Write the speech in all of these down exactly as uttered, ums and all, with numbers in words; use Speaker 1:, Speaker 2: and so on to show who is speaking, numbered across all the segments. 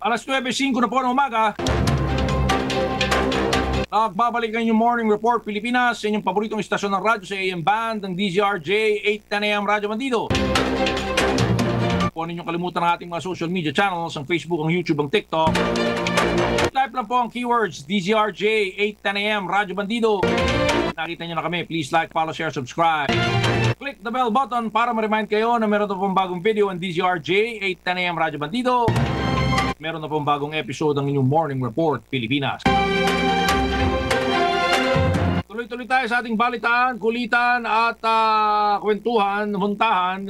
Speaker 1: alas nuwebe singko na po ng umaga. Nagbabalik ang inyong Morning Report Pilipinas sa inyong paboritong istasyon ng radyo sa A M Band ng D Z R J eight ten A M Radyo Bandido. Po ninyong kalimutan ang ating mga social media channels, ang Facebook, ang YouTube, ang TikTok. Type lang po ang keywords D Z R J eight ten A M Radyo Bandido. Nakita nyo na kami, please like, follow, share, subscribe. Click the bell button para ma-remind kayo na meron na pong bagong video ang D Z R J eight ten A M Radyo Bandido. Meron na pong bagong episode ng inyong Morning Report Pilipinas. Tuloy-tuloy tayo sa ating balitaan, kulitan at uh, kwentuhan, huntahan.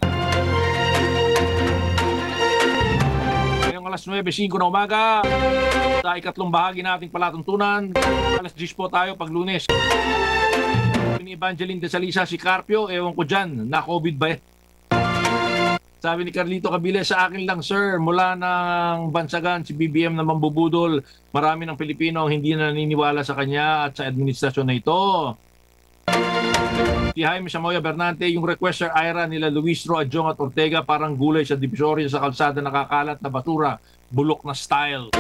Speaker 1: Ngayong alas nuwebe singko na umaga, sa ikatlong bahagi na ating palatuntunan, alas diyes po tayo pag Lunes. Ni Evangeline de Salisa si Carpio, ewan ko dyan, na-COVID ba eh? Sabi ni Carlito Cabile, sa akin lang sir, mula ng bansagan si B B M na mambubudol, marami ng Pilipino ang hindi naniniwala sa kanya at sa administrasyon na ito. Si Jaime Samoya Bernante, yung requester Ira nila Luis Ro, Adjong at Ortega parang gulay sa divisoria sa kalsada nakakalat na basura, bulok na style.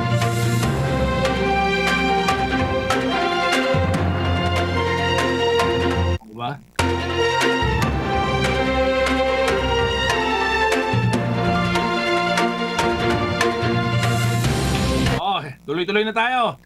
Speaker 1: Diba? Tuloy-tuloy na tayo.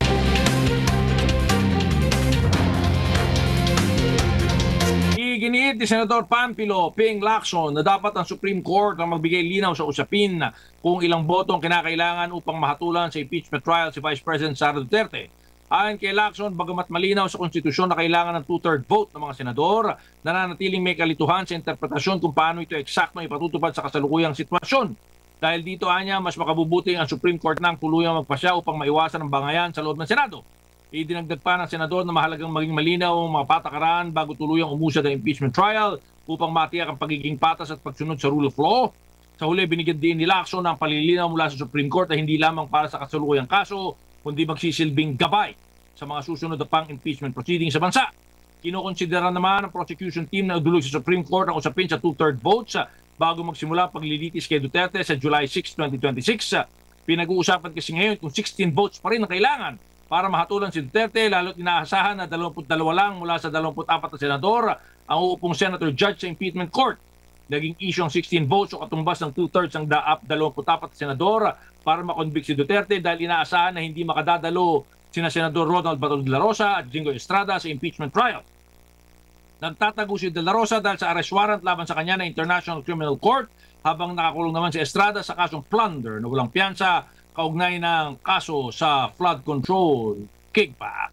Speaker 1: Iginiit ni Senator Panfilo Ping Lacson na dapat ang Supreme Court ang magbigay linaw sa usapin kung ilang boto ang kinakailangan upang mahatulan sa impeachment trial si Vice President Sara Duterte. Ayon kay Lacson, bagamat malinaw sa konstitusyon na kailangan ng two-third vote ng mga senador, nananatiling may kalituhan sa interpretasyon kung paano ito eksakto ipatutupad sa kasalukuyang sitwasyon. Dahil dito anya, mas makabubuting ang Supreme Court nang tuluyang magpasya upang maiwasan ang bangayan sa loob ng Senado. Idinagdag pa ng Senador na mahalagang maging malinaw ang mga patakaran bago tuluyang umusad ang impeachment trial upang matiyak ang pagiging patas at pagsunod sa rule of law. Sa huli, binigyan din ni Lacson ang palilinaw mula sa Supreme Court na hindi lamang para sa kasalukuyang kaso, kundi magsisilbing gabay sa mga susunod na pang impeachment proceedings sa bansa. Kinokonsidera naman ng prosecution team na udulog sa Supreme Court ang usapin sa two-third votes bago magsimula ang paglilitis kay Duterte sa July sixth, twenty twenty-six. Pinag-uusapan kasi ngayon kung sixteen votes pa rin ang kailangan para mahatulan si Duterte, lalo't inaasahan na dalawampu't dalawa lang mula sa dalawampu't apat na senador ang uupong senator judge sa impeachment court. Naging issue ang sixteen votes o katumbas ng two-thirds ng daap dalawampu't apat na senador para makonvict si Duterte dahil inaasahan na hindi makadadalo sina Senador Ronald Bato de la Rosa at Jingo Estrada sa impeachment trial. Nagtatago si De La Rosa dahil sa arrest warrant laban sa kanya na International Criminal Court habang nakakulong naman si Estrada sa kasong plunder na walang piyansa kaugnay ng kaso sa flood control kickback.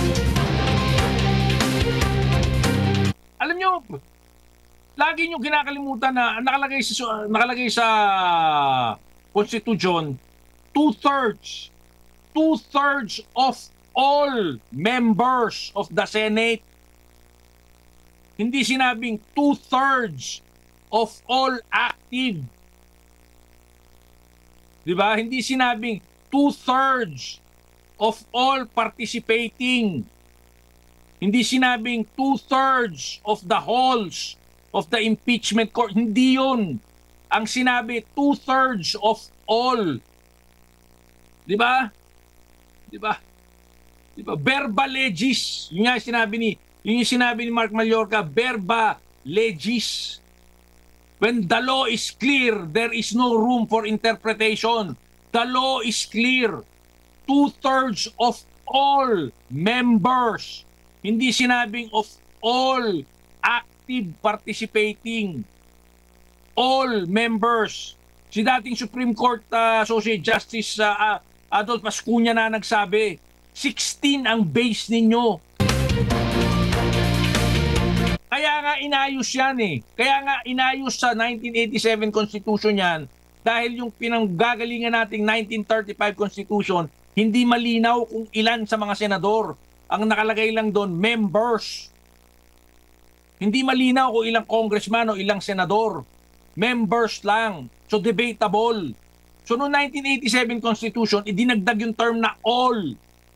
Speaker 1: Alam nyo, lagi nyo kinakalimutan na nakalagay sa, nakalagay sa Constitution, two-thirds, two-thirds of all members of the Senate. Hindi sinabing two-thirds of all active. Diba? Hindi sinabing two-thirds of all participating. Hindi sinabing two-thirds of the halls of the impeachment court. Hindi yun. Ang sinabi, two-thirds of all. Diba? Diba? Diba? Verba legis. Yun nga sinabi ni Yun yung sinabi ni Mark Mallorca, verba legis. When the law is clear, there is no room for interpretation. The law is clear. Two-thirds of all members. Hindi sinabing of all active participating. All members. Si dating Supreme Court uh, Associate Justice uh, uh, Adolf Pascuña na nagsabi, sixteen ang base ninyo. Kaya nga inayos yan eh. Kaya nga inayos sa nineteen eighty-seven Constitution yan dahil yung pinanggagalingan nating nineteen thirty-five Constitution, hindi malinaw kung ilan sa mga senador. Ang nakalagay lang doon, members. Hindi malinaw kung ilang congressman o ilang senador. Members lang. So debatable. So noong nineteen eighty-seven Constitution, idinagdag yung term na all.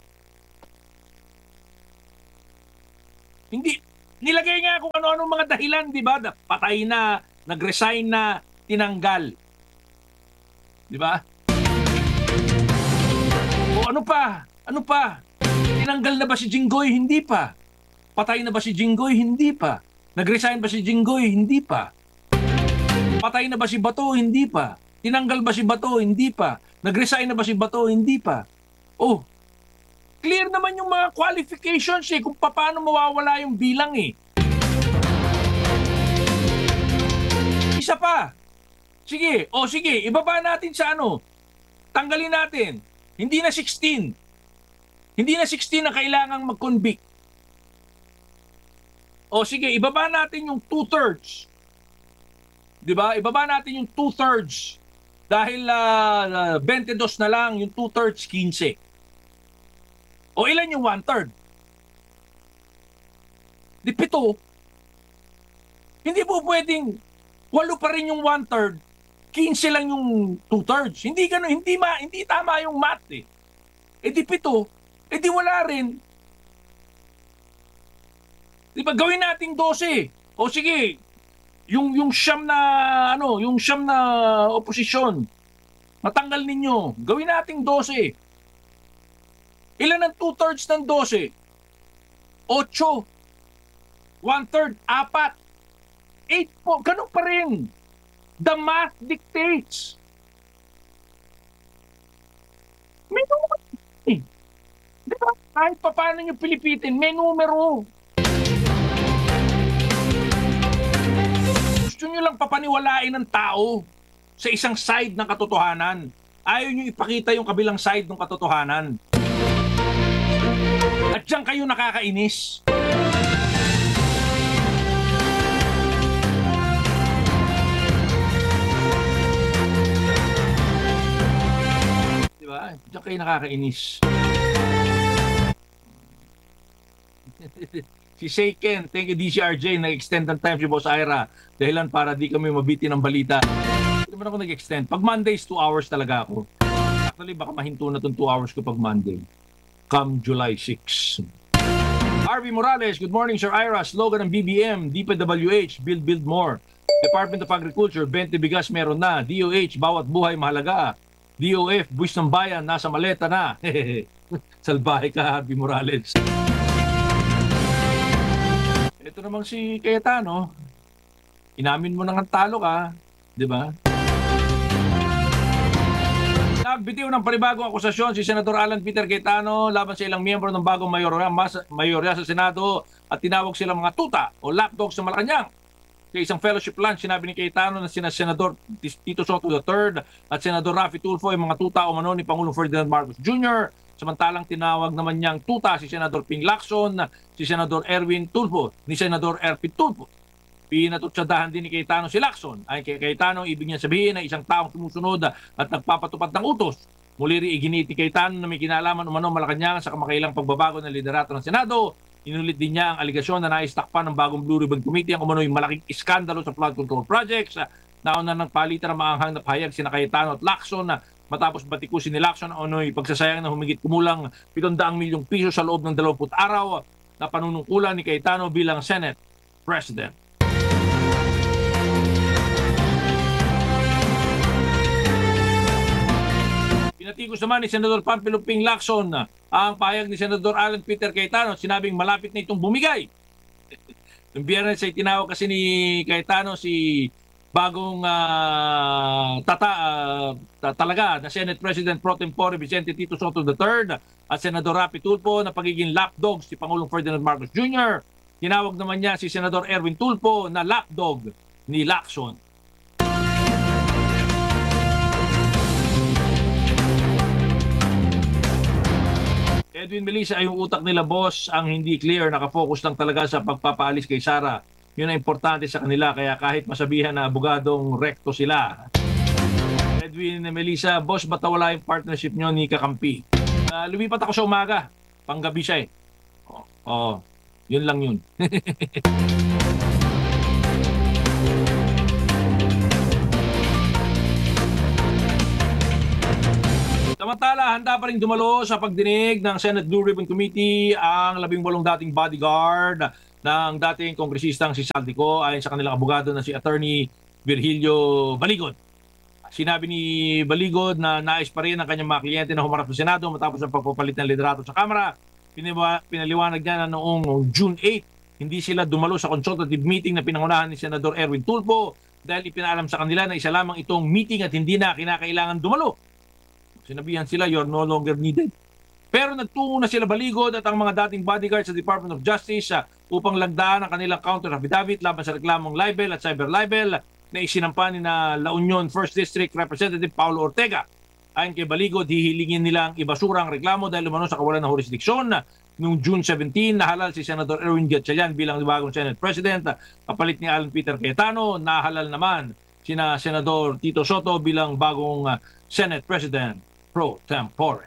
Speaker 1: Hindi, nilagay nga kung ano-ano mga dahilan, di ba? Patay na, nag-resign na, tinanggal. Di ba? O ano pa? Ano pa? Tinanggal na ba si Jinggoy? Hindi pa. Patay na ba si Jinggoy? Hindi pa. Nag-resign ba si Jinggoy? Hindi pa. Patay na ba si Bato? Hindi pa. Tinanggal ba si Bato? Hindi pa. Nag-resign na ba si Bato? Hindi pa. Oh, clear naman yung mga qualifications eh kung paano mawawala yung bilang eh. Isa pa. Sige, o sige, ibaba natin sa ano. Tanggalin natin. Hindi na sixteen. Hindi na sixteen na kailangang mag-convict. O sige, ibaba natin yung two-thirds. Di ba? Ibaba natin yung two-thirds. Dahil uh, twenty-two na lang, yung two-thirds, fifteen. O ilan yung one-third? Di pito. Hindi po pwedeng walo pa rin yung one-third, fifteen lang yung two-thirds. Hindi gano, hindi ma, hindi tama yung math eh. E di pito, e di wala rin. Di ba gawin nating twelve? O sige, yung yung siyam na ano, yung siyam na oposisyon. Matanggal ninyo. Gawin nating twelve. Ilan ang two-thirds ng twelve? Ocho. One-third, apat. Eight po, ganun pa rin. The math dictates. May numero. Eh. Di ba? Kahit pa paano nyo pilipitin, may numero. Gusto nyo lang papaniwalain ng tao sa isang side ng katotohanan. Ayaw nyo ipakita yung kabilang side ng katotohanan. At diyan kayo nakakainis. Diba? Diyan kayo nakakainis. Si Seiken, thank you D C R J, nag-extend ng time si Boss Ira. Dahilan para di kami mabiti ng balita. Hindi naman ako nag-extend. Pag Mondays, two hours talaga ako. Actually, baka mahinto na itong two hours ko pag Monday. Come July sixth. R V Morales, good morning Sir Ira. Slogan ng B B M, D P W H, build, build more. Department of Agriculture, twenty bigas meron na. D O H, bawat buhay mahalaga. D O F, buwis ng bayan, nasa maleta na. Salbahe ka, R V Morales. Ito namang si Cayetano, inamin mo nang talo ka, di ba? Nagbitiw ng panibagong akusasyon si Senador Alan Peter Cayetano laban sa ilang miyembro ng bagong mayorya, mayorya sa Senado at tinawag silang mga tuta o lapdogs sa Malacanang. Sa isang fellowship lunch, sinabi ni Cayetano na sina Senador Tito Soto the third at Senador Raffy Tulfo ay mga tuta o mano ni Pangulong Ferdinand Marcos Junior Samantalang tinawag naman niyang tuta si Senador Ping Lacson, si Senador Erwin Tulfo, ni Senador Erpin Tulfo. Pinatutsadahan din ni Cayetano si Lacson. Ay kay Cayetano, ibig niya sabihin na isang taong sumusunod at nagpapatupad ng utos. Muli rin iginit ni Cayetano na may kinalaman umano Malacanang sa kamakailang pagbabago ng liderato ng Senado. Inulit din niya ang aligasyon na naistakpan ng bagong Blue Ribbon Committee ang umano'y malaking iskandalo sa flood control projects. Nauna ng palitan ng maanghang na pahayag sina Cayetano at Lacson na matapos batikusin ni Lacson ang umano'y pagsasayang na humigit kumulang pitong milyong piso sa loob ng dalawampu't araw na panunungkulan ni Cayetano bilang Senate President. Pinatikos naman ni Senador Pampilo Ping Lacson ang pahayag ni Senador Alan Peter Cayetano. Sinabing malapit na itong bumigay. Noong Biyernes ay tinawag kasi ni Cayetano si bagong uh, tata, uh, talaga na Senate President Pro Tempore Vicente Tito Soto the third at Senador Raffy Tulfo na pagiging lapdog si Pangulong Ferdinand Marcos Junior Tinawag naman niya si Senador Erwin Tulfo na lapdog ni Lacson. Edwin Melissa ay yung utak nila boss ang hindi clear, nakafocus lang talaga sa pagpapaalis kay Sara. Yun ang importante sa kanila kaya kahit masabihan na abogadong rekto sila. Edwin Melissa, boss ba't wala yung partnership nyo ni Kakampi? Uh, lumipat ako sa umaga, panggabi siya eh. Oh, oh, yun lang yun. Samantala, handa pa rin dumalo sa pagdinig ng Senate Blue Ribbon Committee ang labing walong dating bodyguard ng dating kongresistang si Saldico ayon sa kanilang abogado na si Attorney Virgilio Baligon. Sinabi ni Baligod na nais pa rin ang kanyang mga kliyente na humarap sa Senado matapos ang pagpapalit ng liderato sa Kamara. Piniwa, pinaliwanag niya na noong June eighth, hindi sila dumalo sa consultative meeting na pinangunahan ni Senador Erwin Tulfo dahil ipinaalam sa kanila na isa lamang itong meeting at hindi na kinakailangan dumalo. Sinabihan sila, you're no longer needed. Pero nagtungo na sila Baligod at ang mga dating bodyguards sa Department of Justice uh, upang lagdaan ang kanilang counter affidavit laban sa reklamong libel at cyber libel na isinampa ni na La Union first District Representative Paulo Ortega. Ayon kay Baligod, hihilingin nilang ibasura ang reklamo dahil umano sa kawalan ng jurisdiksyon. Noong June seventeenth, nahalal si Senator Erwin Gatchalian bilang bagong Senate President. Kapalit ni Alan Peter Cayetano, nahalal naman sina Senador Tito Soto bilang bagong uh, Senate President pro tempore.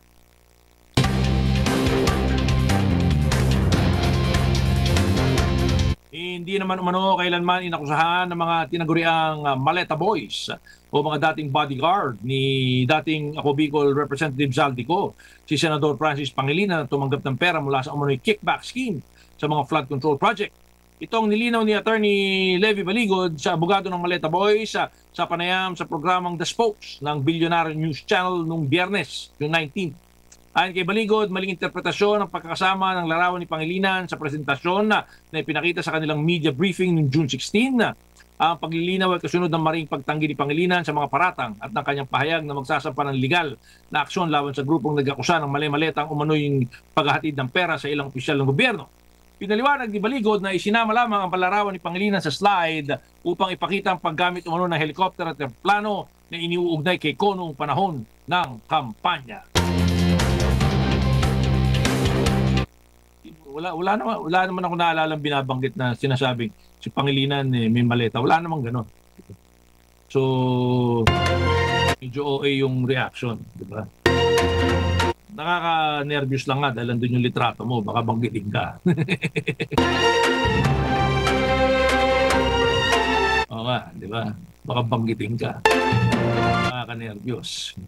Speaker 1: Hindi naman umano kailanman inakusahan ng mga tinaguriang uh, Maleta Boys uh, o mga dating bodyguard ni dating Ako Bicol Representative Zaldico, si Senador Francis Pangilinan na tumanggap ng pera mula sa umano'y kickback scheme sa mga flood control project. Itong nilinaw ni Attorney Levy Baligod sa abogado ng Maleta Boys uh, sa panayam sa programang The Spokes ng Billionaire News Channel noong Biyernes, June nineteenth. Ayon kay Baligod, maling interpretasyon ang pagkakasama ng larawan ni Pangilinan sa presentasyon na, na ipinakita sa kanilang media briefing noong June sixteenth. Ang paglilinaw ay kasunod ng maring pagtanggi ni Pangilinan sa mga paratang at ng kanyang pahayag na magsasampa ng legal na aksyon laban sa grupong nag-akusa ng mali-maletang umano'y paghahatid ng pera sa ilang opisyal ng gobyerno. Pinaliwanag ni Baligod na isinama lamang ang palarawan ni Pangilinan sa slide upang ipakita ang paggamit umano ng helicopter at plano na iniuugnay kay Ko noong panahon ng kampanya. Wala, wala, naman, wala naman ako naalalang binabanggit na sinasabing si Pangilinan eh, may maleta. Wala namang gano'n. So, medyo O A yung reaction, di ba? Nakaka-nervous lang nga dahil nandun yung litrato mo, baka banggitin ka. Oo nga, di ba? Baka banggitin ka. Nakaka-nervous.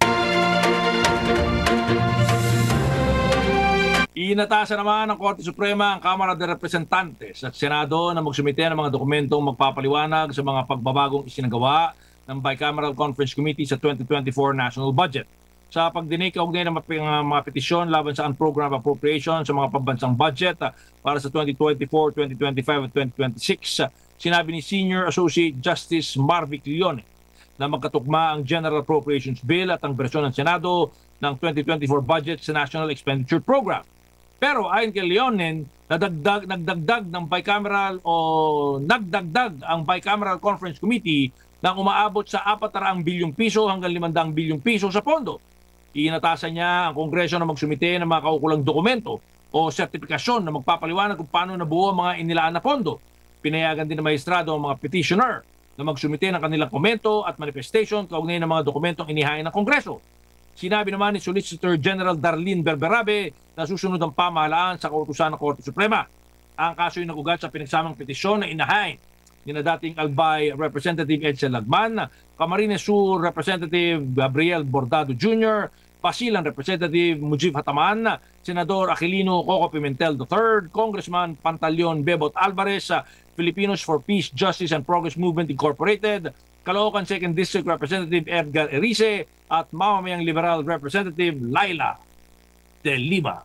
Speaker 1: Inatasan naman ng Korte Suprema ang Kamara de Representantes at Senado na magsumite ng mga dokumentong magpapaliwanag sa mga pagbabagong isinagawa ng Bicameral Conference Committee sa twenty twenty-four National Budget. Sa pagdinig kaugnay ng mga, mga petisyon laban sa unprogrammed appropriation sa mga pambansang budget uh, para sa twenty twenty-four, twenty twenty-five at twenty twenty-six, uh, sinabi ni Senior Associate Justice Marvic Leone na magkatugma ang General Appropriations Bill at ang bersyon ng Senado ng twenty twenty-four budget sa National Expenditure Program. Pero ayon kay Leonen, nadagdag, nagdagdag ng bicameral o nagdagdag ang Bicameral Conference Committee nang umaabot sa apat na raang bilyong piso hanggang limandang bilyong piso sa pondo. Inatasan niya ang Kongreso na magsumite ng mga kaukulang dokumento o sertifikasyon na magpapaliwanag kung paano nabuo ang mga inilaan na pondo. Pinayagan din ng maestrado ang mga petitioner na magsumite ng kanilang komento at manifestation kaugnay ng mga dokumentong inihain ng Kongreso. Sinabi naman ni Solicitor General Darlene Berberabe na susunod ang pamahalaan sa kautusan ng Korte Suprema. Ang kaso ay nagugat sa pinagsamang petisyon na inahain ni na dating Albay Representative Edsel Lagman, Camarines Sur Representative Gabriel Bordado Junior, Pasilan Representative Mujib Hataman, Senador Aquilino Coco Pimentel the third, Congressman Pantaleon Bebot Alvarez, Filipinos for Peace, Justice and Progress Movement Incorporated, Caloocan second District Representative Edgar Erice at mamamayang Liberal Representative Laila de Lima.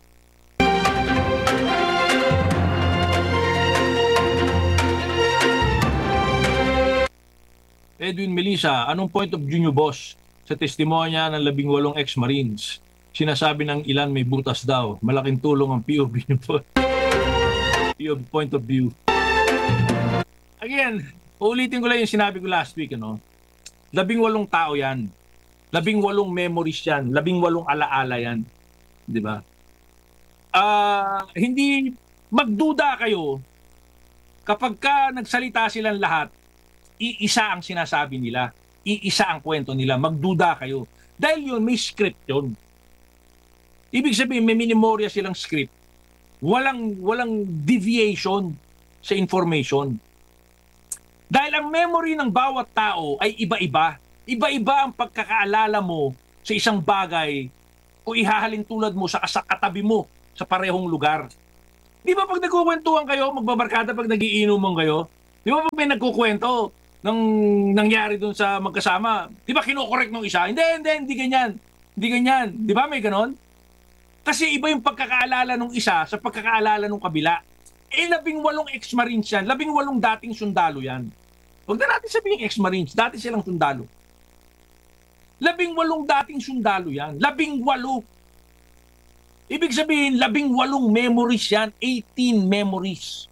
Speaker 1: Edwin Melissa, anong point of view nyo, boss, sa testimonya ng labing walong ex-Marines? Sinasabi ng ilan may butas daw. Malaking tulong ang P O V nyo po. P O V point of view. Again, ulitin ko lang yung sinabi ko last week, ano? Labing walong tao yan. Labing walong memories yan. Labing walong alaala yan. Di ba? Uh, hindi magduda kayo kapag ka nagsalita silang lahat, iisa ang sinasabi nila. Iisa ang kwento nila. Magduda kayo. Dahil yun, may script yun. Ibig sabihin, may minimorya silang script. Walang, walang deviation sa information. Dahil ang memory ng bawat tao ay iba-iba. Iba-iba ang pagkakaalala mo sa isang bagay o ihahalin tulad mo sa katabi mo sa parehong lugar. Di ba pag nagkukwentuhan kayo, magbabarkada pag nagiinuman kayo? Di ba pag may nagkukwento, ng nangyari dun sa magkasama. Di ba kinokorek ng isa? Hindi, hindi, hindi ganyan. Hindi ganyan. Di ba may ganon? Kasi iba yung pagkakaalala ng isa sa pagkakaalala ng kabila. Eh, labing walong ex-marines yan. Labing walong dating sundalo yan. Huwag na natin sabihin ex-marines. Dati silang sundalo. Labing walong dating sundalo yan. Labing walo. Ibig sabihin, labing walong memories yan. eighteen memories.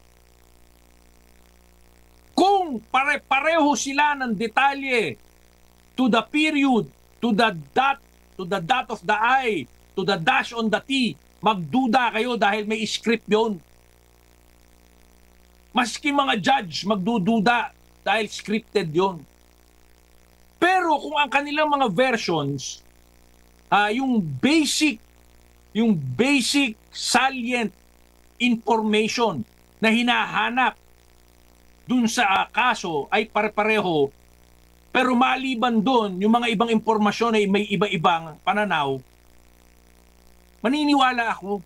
Speaker 1: Kung pare-pareho sila ng detalye to the period, to the dot, to the dot of the I, to the dash on the T, magduda kayo dahil may script yon. Maski mga judge, magdududa dahil scripted yon. Pero kung ang kanilang mga versions, uh, yung basic, yung basic salient information na hinahanap dun sa uh, kaso ay pare-pareho, pero maliban dun, yung mga ibang impormasyon ay may iba-ibang pananaw, maniniwala ako.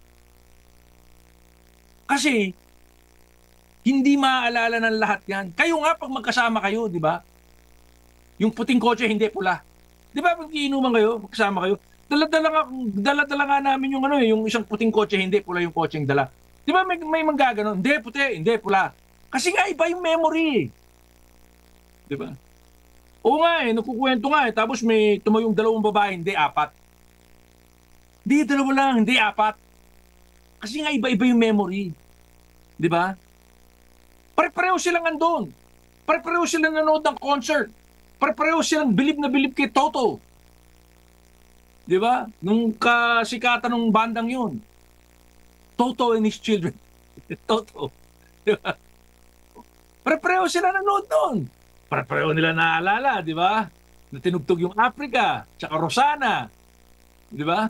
Speaker 1: Kasi, hindi maaalala ng lahat yan. Kayo nga pag magkasama kayo, di ba? Yung puting kotse, hindi pula. Di ba pag iinuman kayo, magkasama kayo, dala-dala nga, dala-dala nga namin yung ano, yung isang puting kotse, hindi pula yung kotseng dala. Di ba may, may manggaganon? Hindi puti, hindi pula. Kasi nga iba yung memory. Di ba? Oo nga eh, nakukwento nga eh. Tapos may tumayong dalawang babae, hindi apat. Hindi, dalawa lang, hindi apat. Kasi nga iba-iba yung memory. Di ba? Pare-pareho silang andun. Pare-pareho silang nanood ng concert. Pare-pareho silang bilib na bilib kay Toto. Di ba? Nung kasikatan ng bandang yun. Toto and his children. Toto. Di ba? Pare-pareho sila nanood doon. Pare-pareho nila naalala, di ba? Na tinugtog yung Africa, tsaka Rosana. Di ba?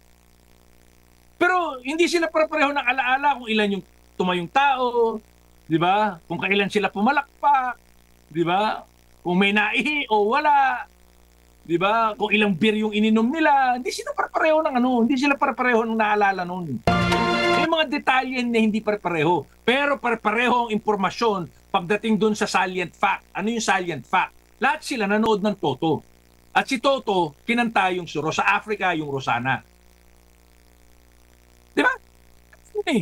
Speaker 1: Pero hindi sila pare-pareho ng alaala kung ilan yung tumayong tao, di ba? Kung kailan sila pumalakpak, di ba? Kung may naihi o wala, di ba? Kung ilang beer yung ininom nila, hindi sila pare-pareho ng ano, hindi sila pare-pareho ng naalala noon. May mga detalye na hindi pare-pareho, pero pare-pareho ang impormasyon pagdating doon sa salient fact. Ano yung salient fact? Lahat sila nanood ng Toto. At si Toto, kinanta yung suro sa Africa, yung Rosana. Di ba? Eh.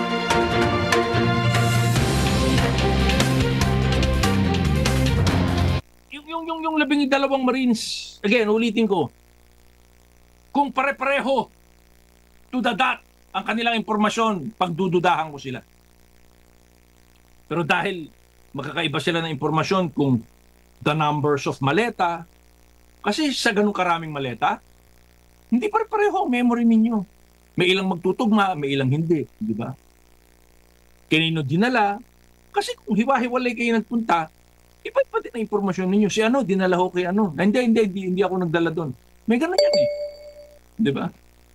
Speaker 1: Yung, yung, yung, yung labing dalawang Marines, again, ulitin ko, kung pare-pareho to the dot ang kanilang impormasyon, pagdududahan ko sila. Pero dahil magkakaiba sila ng impormasyon kung the numbers of maleta, kasi sa ganung karaming maleta, hindi pare-pareho ang memory ninyo. May ilang magtutugma, may ilang hindi, di ba? Kanino dinala? Kasi kung hiwa-hiwalay kayo nagpunta, iba pa din ang impormasyon ninyo. Si ano, dinala ko kay ano. Hindi, hindi, hindi, hindi ako nagdala doon. May ganun yan eh. Di ba?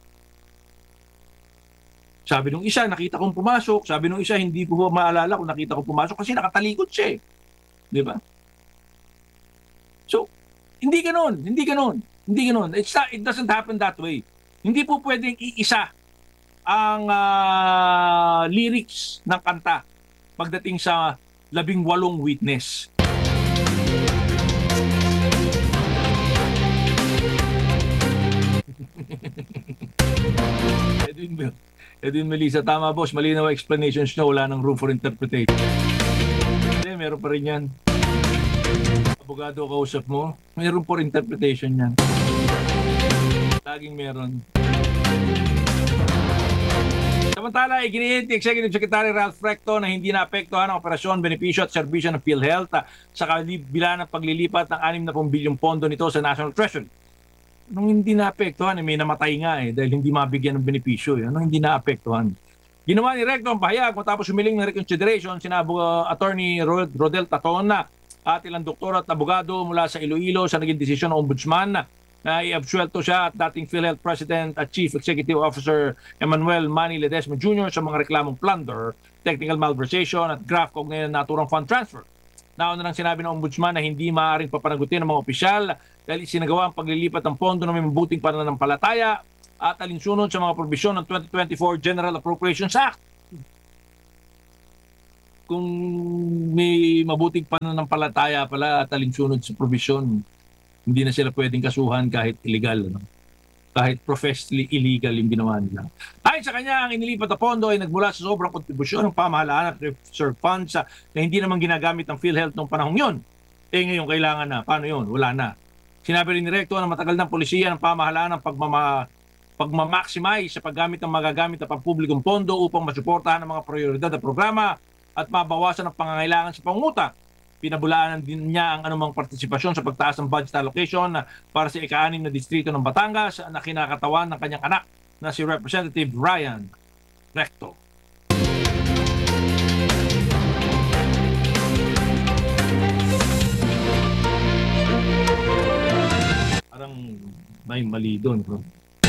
Speaker 1: Sabi nung isa, nakita kong pumasok. Sabi nung isa, hindi ko maalala kung nakita kong pumasok kasi nakatalikod siya eh. Di ba? So, hindi ganun. Hindi ganun. Hindi ganun. It's not, it doesn't happen that way. Hindi po pwedeng iisa ang uh, lyrics ng kanta pagdating sa labing walong witness. Edwin, Edwin Melissa, tama boss, malinaw explanations nyo, wala nang room for interpretation. Hindi, meron pa rin yan. Abogado kausap mo, may room for interpretation yan. Laging meron. Samantala, iginiit ni Executive Secretary Ralph Recto na hindi naapektuhan ang operasyon, benepisyo at serbisyo ng PhilHealth sa kabilang ng paglilipat ng anim na bilyong pondo nito sa National Treasury. Nung hindi naapektuhan, eh, may namatay nga eh dahil hindi mabigyan ng benepisyo. Eh. Anong hindi naapektuhan? Ginawa ni Recto ang pahayag matapos humiling ng reconsideration sina uh, Attorney Rod Rodel Tatona at ilang doktor at abogado mula sa Iloilo sa naging desisyon ng Ombudsman na i-absuelto siya at dating PhilHealth President at Chief Executive Officer Emmanuel Manny Ledesma Junior sa mga reklamong plunder, technical malversation at graft kaugnay ng naturang fund transfer. Nauna nang sinabi ng Ombudsman na hindi maaaring papanagutin ng mga opisyal dahil isinagawa ang paglilipat ng pondo na may mabuting pananampalataya at alinsunod sa mga probisyon ng twenty twenty-four General Appropriations Act. kung may mabuting pananampalataya pala at alinsunod sa probisyon, hindi na sila pwedeng kasuhan kahit illegal, ano? Kahit professionally illegal yung ginawa nila. Ayon sa kanya, ang inilipat na pondo ay nagmula sa sobrang kontribusyon ng pamahalaan at reserve funds sa, na hindi naman ginagamit ng PhilHealth noong panahong yon. Eh ngayon, kailangan na. Paano yon? Wala na. Sinabi rin ni Recto na matagal ng polisiya ng pamahalaan ng pagmama, pagmamaximize sa paggamit ng magagamit na pampublikong pondo upang masuportahan ang mga prioridad na programa at mabawasan ang pangangailangan sa pangungutang. Pinabulaanan din niya ang anumang partisipasyon sa pagtaas ng budget allocation na para sa ika-anim na distrito ng Batangas na kinakatawan ng kanyang anak na si Representative Ryan Recto. Parang may mali doon. Bro.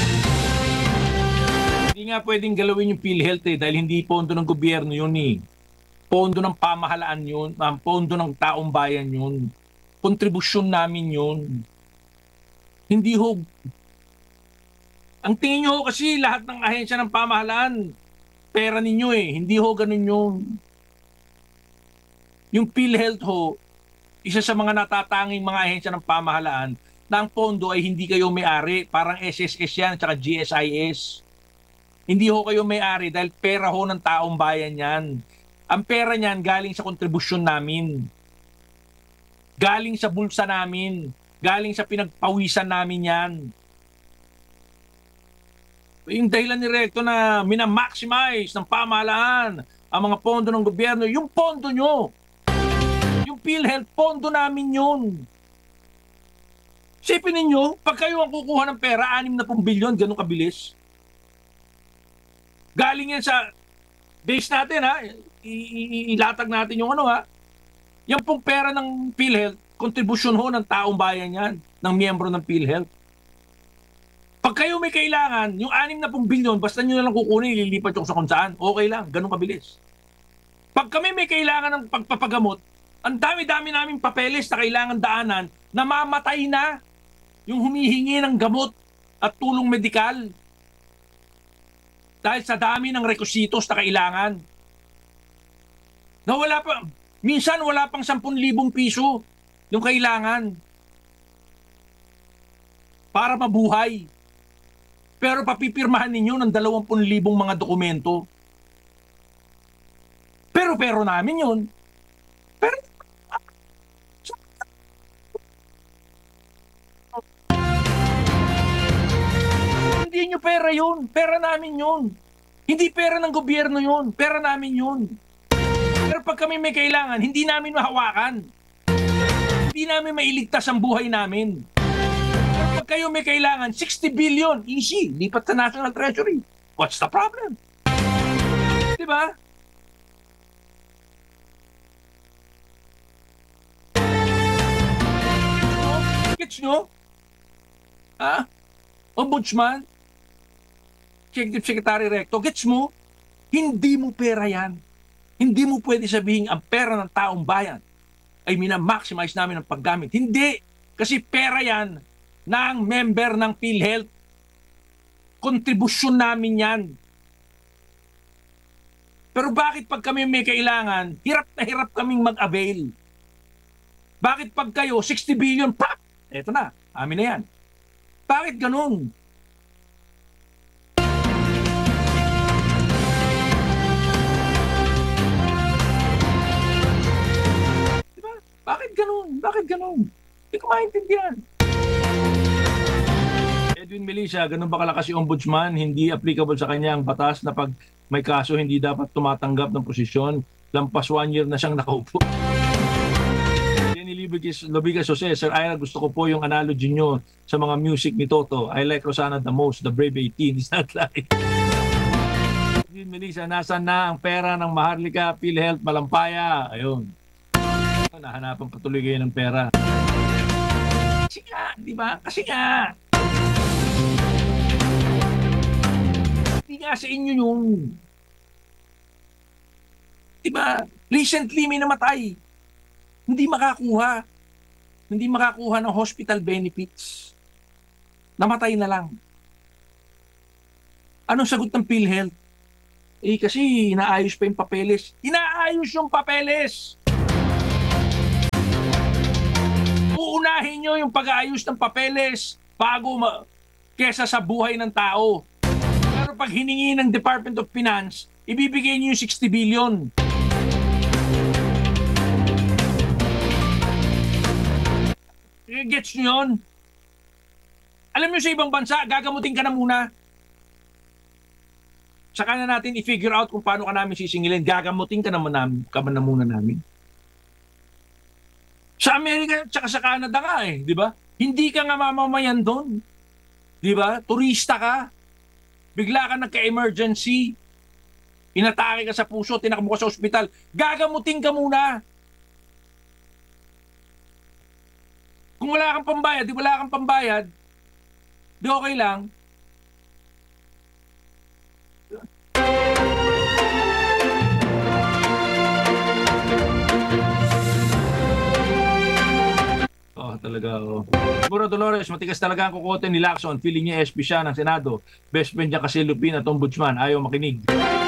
Speaker 1: Hindi nga pwedeng galawin yung PhilHealth eh, dahil hindi pondo ng gobyerno yun eh. Pondo ng pamahalaan yun, um, pondo ng taong bayan yun, kontribusyon namin yun. Hindi ho, ang tingin nyo ho kasi lahat ng ahensya ng pamahalaan, pera ninyo eh, hindi ho ganun yun. Yung PhilHealth ho, isa sa mga natatanging mga ahensya ng pamahalaan, na ang pondo ay hindi kayo may-ari, parang S S S yan, tsaka G S I S. Hindi ho kayo may-ari dahil pera ho ng taong bayan yan. Ang pera niyan galing sa kontribusyon namin. Galing sa bulsa namin. Galing sa pinagpawisan namin yan. Yung dahilan ni Recto na minamaximize ng pamahalaan ang mga pondo ng gobyerno, yung pondo nyo. Yung PhilHealth, pondo namin yun. Sipin ninyo, pag kayo ang kukuha ng pera, anim na pong bilyon, ganun kabilis. Galing yan sa base natin ha, ilatag natin yung ano ha. Yan pong pera ng PhilHealth, kontribusyon ho ng taong bayan yan, ng miyembro ng PhilHealth. Pag kayo may kailangan, yung anim na pong bilyon, basta nyo na lang kukunin, ililipat yung sa kung saan, okay lang, ganun kabilis. Pag kami may kailangan ng pagpapagamot, ang dami-dami naming papeles na kailangan daanan, namamatay na yung humihingi ng gamot at tulong medikal. Dahil sa dami ng requisitos na kailangan. Na wala pa, minsan wala pang sampung libong piso yung kailangan para mabuhay. Pero papipirmahan ninyo ng dalawampung libong mga dokumento. Pero pero namin yun. Pero hindi nyo pera yun. Pera namin yun. Hindi pera ng gobyerno yun. Pera namin yun. Pero pag kami may kailangan, hindi namin mahawakan. Hindi namin mailigtas ang buhay namin. Pero pag kayo may kailangan, sixty billion, easy. Lipat sa National Treasury. What's the problem? Diba? Gets nyo? Ha? Ombudsman? Executive Secretary Recto, gets mo? Hindi mo pera yan. Hindi mo pwede sabihin ang pera ng taong bayan ay minamaximize namin ang paggamit. Hindi. Kasi pera yan ng member ng PhilHealth. Kontribusyon namin yan. Pero bakit pag kami may kailangan, hirap na hirap kaming mag-avail? Bakit pag kayo, sixty billion, pap! Eto na, amin na yan. Bakit ganun? Bakit ganun? Bakit ganun? Hindi ko maintindihan. Edwin Melissa, ganun ba kalakas yung ombudsman? Hindi applicable sa kanya ang batas na pag may kaso hindi dapat tumatanggap ng posisyon. Lampas one year na siyang nakaupo. Jenny Lobigas Jose, Sir Ira, gusto ko po yung analogy nyo sa mga music ni Toto. I like Rosana the most. The Brave eighteen is not like. Edwin Melissa, nasan na ang pera ng Maharlika, PhilHealth, Malampaya? Ayun. Nahanapan patuloy kayo ng pera. Kasi nga, di ba? Kasi nga. Hindi nga sa inyo yung... Di ba? Recently may namatay. Hindi makakuha. Hindi makakuha ng hospital benefits. Namatay na lang. Anong sagot ng PhilHealth? Eh kasi inaayos pa yung papeles. Inaayos yung papeles! Uunahin nyo yung pag-aayos ng papeles bago ma- kesa sa buhay ng tao. Pero pag hiningi ng Department of Finance, ibibigay nyo yung sixty billion. Gets nyo yun? Alam nyo sa ibang bansa, gagamutin ka na muna. Saka na natin i-figure out kung paano ka namin sisingilin. Gagamutin ka naman namin, ka na muna namin. Sa Amerika, tsaka sa Canada ka eh, di ba? Hindi ka nga mamamayan doon. Di ba? Turista ka. Bigla ka nagka-emergency. Inatake ka sa puso, tinakbo ka sa ospital. Gagamutin ka muna. Kung wala kang pambayad, di wala kang pambayad, di okay lang. Oh, talaga, oh. Siguro Dolores, matigas talaga ang kukote ni Lacson. Feeling niya S P siya ng Senado. Best friend niya kasi Lupin at Ombudsman. Ayaw makinig.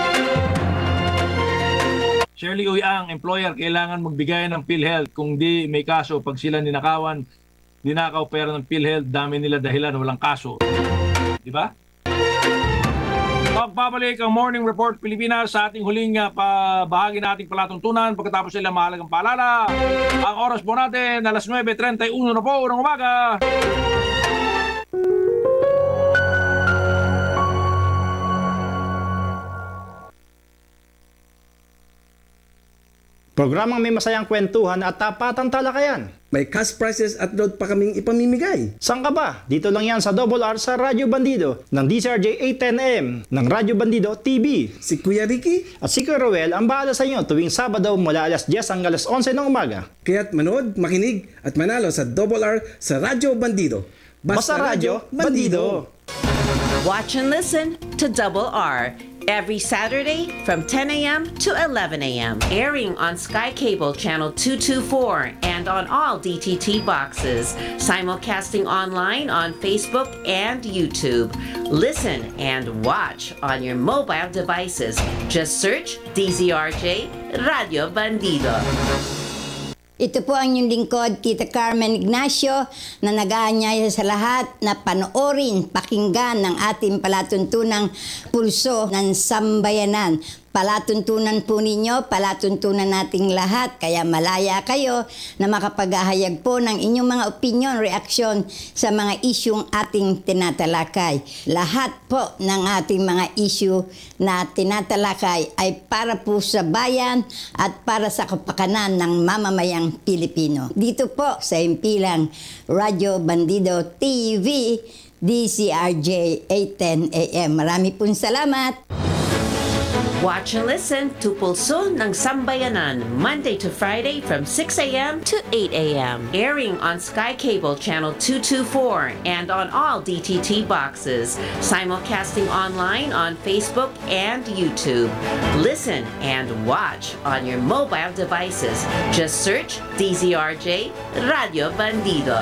Speaker 1: Shirley Uyang, employer, kailangan magbigay ng PhilHealth. Kung di may kaso, pag sila ninakawan, dinakaw pera ng PhilHealth, dami nila dahilan, walang kaso. Di ba? Pagbabalik ang Morning Report Pilipinas sa ating huling uh, bahagi na ating palatuntunan pagkatapos sila mahalagang paalala. Ang oras po natin, alas nuwebe trenta y uno na po ng umaga.
Speaker 2: Programang may masayang kwentuhan at tapatang talakayan.
Speaker 3: May cash prizes at load pa kaming ipamimigay.
Speaker 2: Saan ka ba? Dito lang yan sa Double R sa Radyo Bandido ng D C R J eight ten A M ng Radyo Bandido T V.
Speaker 3: Si Kuya Ricky
Speaker 2: at si Kuya Roel ang bahala sa inyo tuwing Sabado mula alas diyes hanggang alas onse ng umaga.
Speaker 3: Kaya't manood, makinig at manalo sa Double R sa Radyo Bandido.
Speaker 2: Basta, Basta Radyo Bandido.
Speaker 4: Watch and listen to Double R every Saturday from ten A M to eleven A M Airing on Sky Cable Channel two twenty-four and on all D T T boxes. Simulcasting online on Facebook and YouTube. Listen and watch on your mobile devices. Just search D Z R J Radio Bandido.
Speaker 5: Ito po ang inyong lingkod, Tita Carmen Ignacio, na nag-aanyaya sa lahat na panoorin, pakinggan ng ating palatuntunang pulso ng sambayanan. Palatuntunan po ninyo, palatuntunan nating lahat, kaya malaya kayo na makapaghahayag po ng inyong mga opinion, reaksyon sa mga isyong ating tinatalakay. Lahat po ng ating mga issue na tinatalakay ay para po sa bayan at para sa kapakanan ng mamamayang Pilipino. Dito po sa impilang Radyo Bandido T V, D C R J eight ten A M. Marami pong salamat!
Speaker 4: Watch and listen to Pulso ng Sambayanan, Monday to Friday from six A M to eight A M Airing on Sky Cable Channel two twenty-four and on all D T T boxes. Simulcasting online on Facebook and YouTube. Listen and watch on your mobile devices. Just search D Z R J Radio Bandido.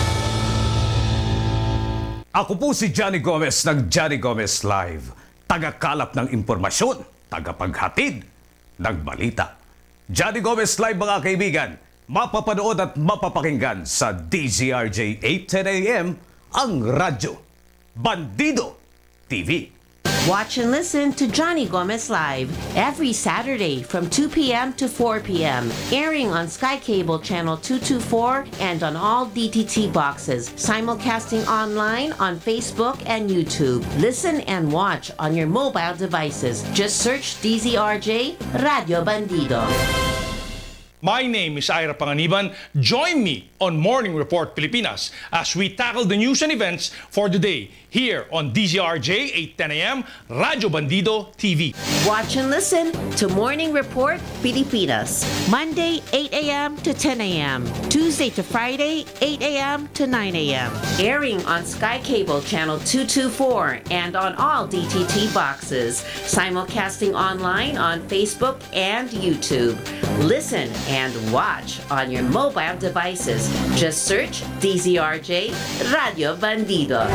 Speaker 6: Ako po si Johnny Gomez ng Johnny Gomez Live. Tagakalap ng impormasyon. Tagapaghatid ng balita. Johnny Gomez Live mga kaibigan, mapapanood at mapapakinggan sa D Z R J eight ten A M ang Radyo Bandido T V.
Speaker 4: Watch and listen to Johnny Gomez Live every Saturday from two P M to four P M Airing on Sky Cable Channel two twenty-four and on all D T T boxes. Simulcasting online on Facebook and YouTube. Listen and watch on your mobile devices. Just search D Z R J Radio Bandido.
Speaker 7: My name is Ira Panganiban. Join me on Morning Report Pilipinas as we tackle the news and events for the day here on D Z R J eight ten A M Radyo Bandido T V.
Speaker 4: Watch and listen to Morning Report Pilipinas, Monday eight A M to ten A M, Tuesday to Friday eight A M to nine A M Airing on Sky Cable Channel two twenty-four and on all D T T boxes. Simulcasting online on Facebook and YouTube. Listen and watch on your mobile devices. Just search D Z R J Radio Bandido.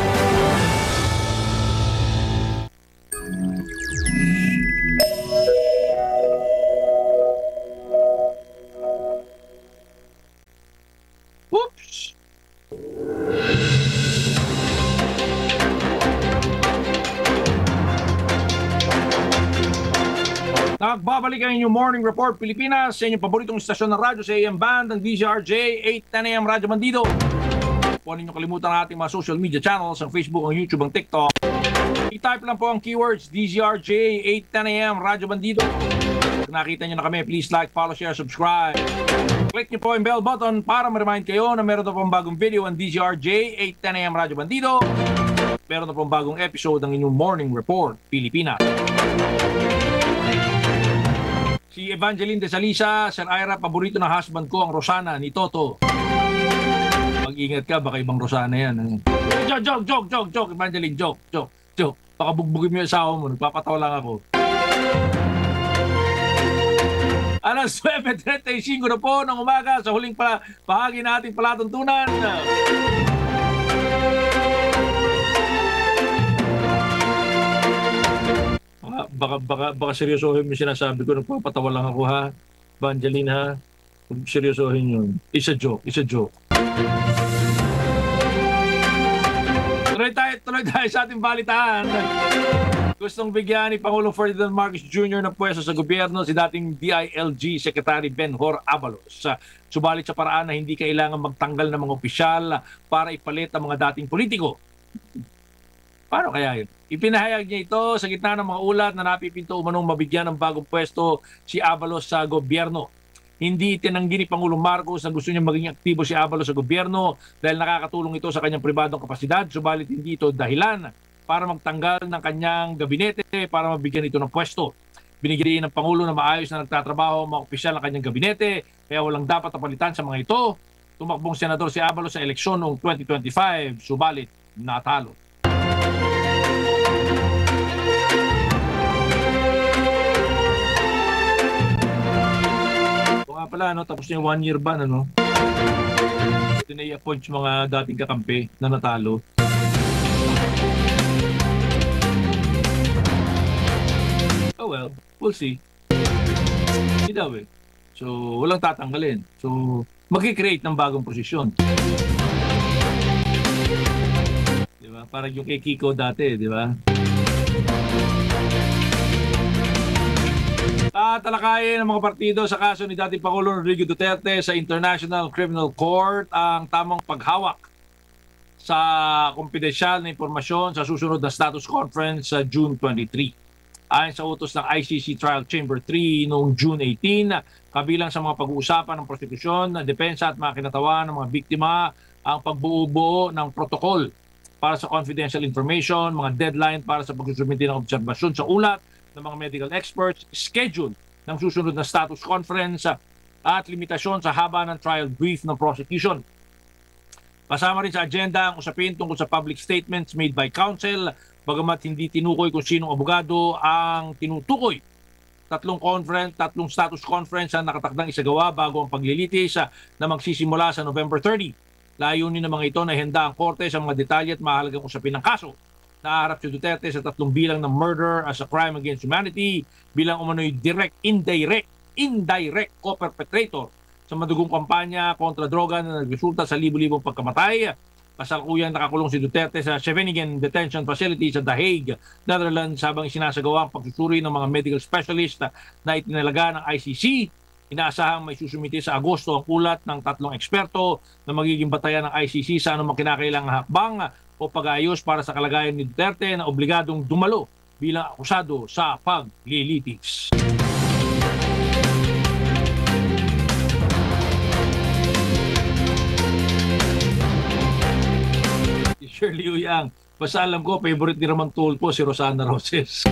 Speaker 1: Nagbabalik ang inyong Morning Report Pilipinas sa inyong paboritong istasyon ng radyo sa A M Band ng D Z R J eight ten A M Radyo Bandido. Huwag ninyong kalimutan ang ating mga social media channels, ang Facebook, ang YouTube, ang TikTok. I-type lang po ang keywords D Z R J eight ten A M Radyo Bandido. Kung nakita nyo na kami, please like, follow, share, subscribe. Click nyo po yung bell button para ma-remind kayo na meron na pong bagong video ang D Z R J eight ten A M Radyo Bandido. Meron na pong bagong episode ng inyong Morning Report Pilipinas. Si Evangeline de Salisa, Sir Ira, paborito ng husband ko, ang Rosana ni Toto. Mag-ingat ka, baka ibang Rosana yan. Joke, joke, joke, joke, joke, Evangeline, joke, joke, joke. Baka bugbugin mo yung asawa mo, nagpapatawa lang ako. Alas nueve treinta y cinco na po ng umaga sa huling pa bahagi na ating palatuntunan. Baka, baka, baka, baka seryosohin mo sinasabi ko, nagpapatawa lang ako ha. Evangeline ha, seryosohin yun. It's a joke, it's a joke. Tuloy tayo, tuloy tayo sa ating balitaan. Gustong bigyan ni Pangulong Ferdinand Marcos Junior ng pwesto sa gobyerno si dating D I L G Secretary Benhur Abalos. Subalit sa paraan na hindi kailangan magtanggal ng mga opisyal para ipalit ang mga dating politiko. Paano kaya yun? Ipinahayag niya ito sa gitna ng mga ulat na napipinto umanong mabigyan ng bagong pwesto si Abalos sa gobyerno. Hindi itinanggi ni Pangulong Marcos na gusto niya maging aktibo si Abalos sa gobyerno dahil nakakatulong ito sa kanyang pribadong kapasidad, subalit hindi ito dahilan para magtanggal ng kanyang gabinete para mabigyan ito ng pwesto. Binigyan ng Pangulo na maayos na nagtatrabaho ang mga opisyal ng kanyang gabinete, kaya walang dapat napalitan sa mga ito. Tumakbong senador si Abalos sa eleksyon noong twenty twenty-five, subalit natalo. Ito nga pala, no, tapos na yung one year ban, ano? Ito na i-appoint yung mga dating kakampi na natalo. Oh well, we'll see. Hindi daw eh. So, walang tatanggalin. So, mag-create ng bagong posisyon. Di ba? Parang yung kay Kiko dati, di ba? Tatalakayin ng mga partido sa kaso ni dating Pangulong Rodrigo Duterte sa International Criminal Court ang tamang paghawak sa kumpidensyal na impormasyon sa susunod na status conference sa June twenty-three. Ayon sa utos ng I C C Trial Chamber three noong June eighteen, kabilang sa mga pag-uusapan ng prostitusyon, depensa at mga kinatawan ng mga biktima ang pagbuo-buo ng protocol para sa confidential information, mga deadline para sa pagsusumiti ng obserbasyon sa ulat ng mga medical experts, schedule ng susunod na status conference at limitasyon sa haba ng trial brief ng prosecution. Kasama rin sa agenda ang usapin tungkol sa public statements made by counsel, bagamat hindi tinukoy kung sinong abogado ang tinutukoy. Tatlong conference, tatlong status conference ang nakatakdang isagawa bago ang paglilitis na magsisimula sa November thirtieth. Layunin ng mga ito na ihanda ang korte sa mga detalye at mahalagang usapin ng kaso. Naharap si Duterte sa tatlong bilang ng murder as a crime against humanity bilang umano'y direct, indirect, indirect co-perpetrator sa madugong kampanya kontra droga na nagresulta sa libu-libong pagkamatay. Kasalukuyang nakakulong si Duterte sa Scheveningen Detention Facility sa The Hague, Netherlands habang sinasagawa ang pagsusuri ng mga medical specialist na itinalaga ng I C C. Inaasahang may susumiti sa Agosto ang ulat ng tatlong eksperto na magiging batayan ng I C C sa anumang kinakailangang hakbang o pag-aayos para sa kalagayan ni Duterte na obligadong dumalo bilang akusado sa paglilitis. Shirley Uyang. Basta alam ko, favorite ni Ramon Tulfo si Rosana Roses.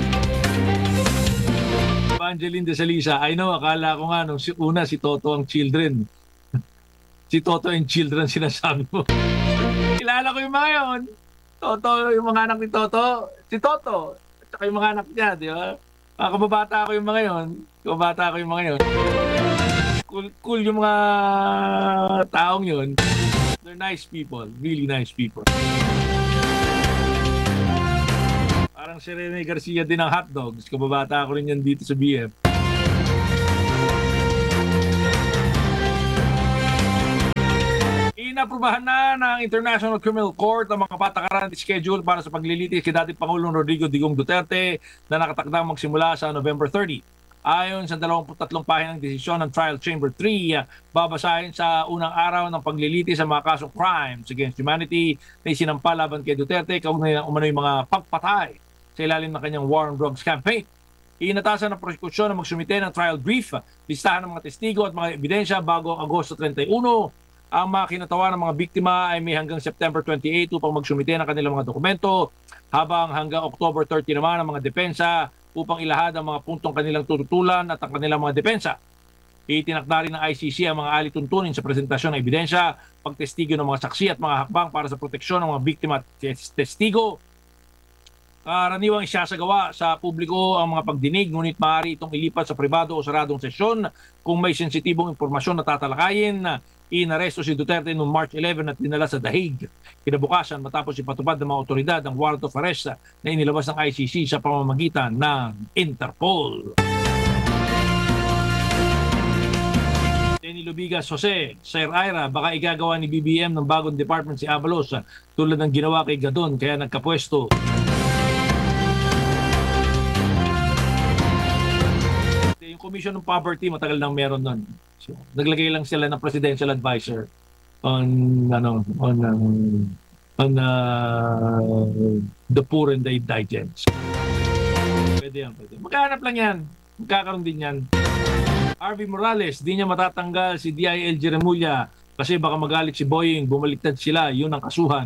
Speaker 1: Evangeline de Salisa. I know, akala ko nga nung si, una si Toto ang children. Si Toto and children sinasabi mo. Kilala ko yung mga yun. Toto, yung mga anak ni Toto. Si Toto. At saka yung mga anak niya, di ba? Mga kababata ko yung mga yun. Kababata ko yung mga yun. Cool, cool yung mga taong yun. They're nice people. Really nice people. Parang si Rene Garcia din ng hotdogs. Kababata ko rin yan dito sa B F. Inaprubahan na ng International Criminal Court ang mga patakaran at schedule para sa paglilitis kay dating Pangulong Rodrigo Digong Duterte na nakatakdang magsimula sa November thirtieth. Ayon sa dalawampu't tatlong pahinang desisyon ng Trial Chamber three, uh, babasahin sa unang araw ng pagliliti sa mga kasong crimes against humanity na isinampa laban kay Duterte kaugnay ng umano'y mga pagpatay sa ilalim ng kanyang war on drugs campaign. Iinatasan ng prosekusyon na magsumite ng trial brief, listahan ng mga testigo at mga ebidensya bago ang Agosto thirty-one. Ang mga kinatawa ng mga biktima ay may hanggang September twenty-eighth upang magsumite ng kanilang mga dokumento, habang hanggang October thirty naman ang mga depensa upang ilahad ang mga puntong kanilang tututulan at ang kanilang mga depensa. Itinakda rin ng I C C ang mga alituntunin sa presentasyon ng ebidensya, pagtestigo ng mga saksi at mga hakbang para sa proteksyon ng mga biktima at testigo. Karaniwang isasagawa sa publiko ang mga pagdinig, ngunit maaari itong ilipat sa pribado o saradong sesyon kung may sensitibong impormasyon na tatalakayin. Inaresto si Duterte noong March eleventh at dinala sa The Hague. Kinabukasan matapos ipatupad ng mga otoridad ang warrant of arrest na inilabas ng I C C sa pamamagitan ng Interpol. Denny Lubigas, Jose, Sir Ira, baka igagawa ni B B M ng bagong department si Abalos tulad ng ginawa kay Gadon kaya nagkapwesto. Yung Commission on Poverty matagal nang meron nun. So, naglagay lang sila ng presidential advisor on ano on um, on uh, the poor and the indigent. Pwede yan, pwede. Magkahanap lang yan. Magkakaroon din yan. R V Morales, di niya matatanggal si D I L G Remulla kasi baka magalit si Boying, bumaliktad sila, yun ang kasuhan.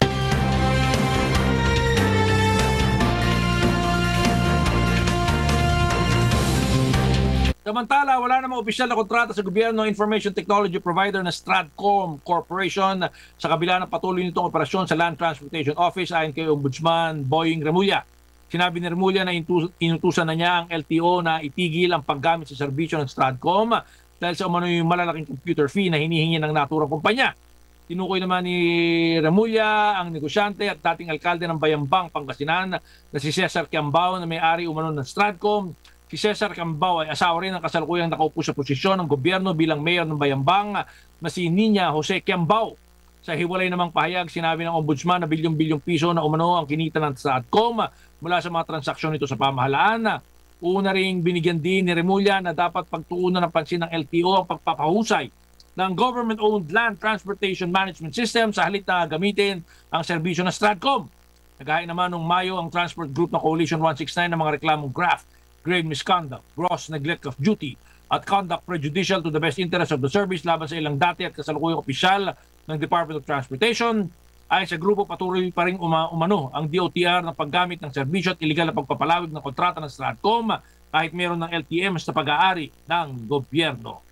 Speaker 1: Samantala, wala namang opisyal na kontrata sa gobyerno ng information technology provider na Stratcom Corporation sa kabila ng patuloy nitong operasyon sa Land Transportation Office ayon kay Ombudsman Boying Remulla. Sinabi ni Remulla na inutusan na niya ang L T O na itigil ang paggamit sa serbisyo ng Stratcom dahil sa umano yung malalaking computer fee na hinihingi ng naturang kumpanya. Tinukoy naman ni Remulla ang negosyante at dating alkalde ng Bayambang, Pangasinan na si Cesar Quiambao na may-ari umano ng Stratcom. Si Cesar Quiambao ay asawa rin ng kasalukuyang nakaupo sa posisyon ng gobyerno bilang mayor ng Bayambang na si Nina Jose Quiambao. Sa hiwalay namang pahayag, sinabi ng ombudsman na bilyong-bilyong piso na umano ang kinita ng Stratcom mula sa mga transaksyon nito sa pamahalaan. Una ring binigyan din ni Remulla na dapat pagtuunan ng pansin ng L T O ang pagpapahusay ng government-owned land transportation management system sa halip na gamitin ang serbisyo ng Stratcom. Naghain naman noong Mayo ang transport group ng Coalition one sixty-nine ng mga reklamong graft, grave misconduct, gross neglect of duty, at conduct prejudicial to the best interest of the service laban sa ilang dati at kasalukuyang opisyal ng Department of Transportation. Ayon sa grupo, patuloy pa rin uma umano ang D O T R ng paggamit ng serbisyo at iligal na pagpapalawig ng kontrata ng Stratcom kahit meron ng L T M sa pag-aari ng gobyerno.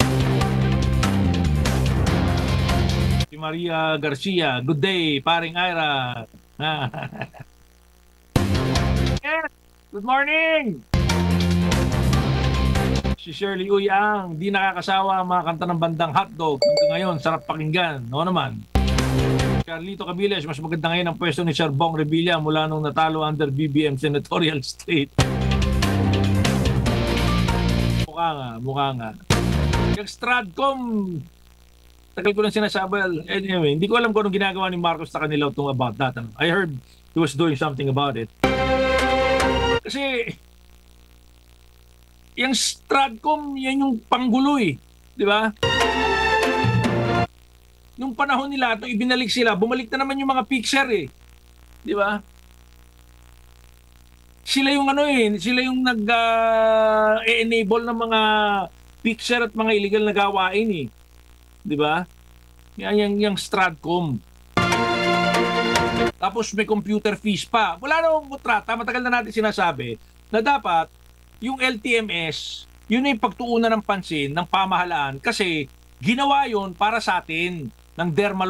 Speaker 1: Si Maria Garcia, good day, paring Ira. Yes, good morning! Si Shirley Uyang, di nakakasawa ang mga kanta ng bandang hotdog. Hanggang ngayon, sarap pakinggan. Oo naman. Carlito Cabiles, mas maganda ngayon ang pwesto ni Sir Bong Revilla mula nung natalo under B B M Senatorial State. Mukha nga, mukha nga. Yung Stratcom, tagal ko lang sinasabi. Anyway, hindi ko alam kung anong ginagawa ni Marcos sa kanila itong about that. I heard he was doing something about it. Kasi, yung Stratcom, yan yung panggulo eh. Di ba? Nung panahon nila, ito ibinalik sila, bumalik na naman yung mga picture eh. Di ba? Sila yung ano eh, sila yung nag-enable uh, ng mga picture at mga illegal na gawain eh. Di ba? Yan yung, yung Stratcom. Tapos may computer fees pa. Wala namang kontrata, matagal na natin sinasabi na dapat yung L T M S, yun ay pagtuunan ng pansin ng pamahalaan kasi ginawa yun para sa atin ng dermal